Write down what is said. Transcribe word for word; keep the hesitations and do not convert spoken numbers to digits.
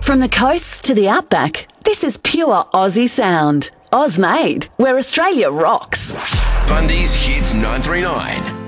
From the coast to the outback, this is pure Aussie sound. Oz made, where Australia rocks. Bundy's Hits nine three nine.